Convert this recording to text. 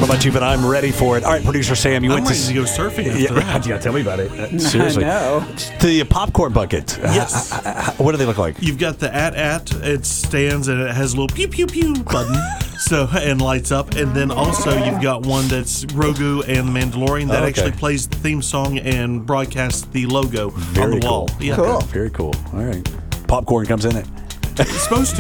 about you, but I'm ready for it. All right, producer Sam, you I'm went ready to go surfing after that. Yeah, tell me about it. Seriously. No. The popcorn bucket. Yes. What do they look like? You've got the it stands and it has a little pew pew pew button, so and lights up, and then also you've got one that's Grogu and the Mandalorian that actually plays the theme song and broadcasts the logo on the wall. Cool. Yeah. Cool. Very cool. All right. Popcorn comes in it. It's supposed to.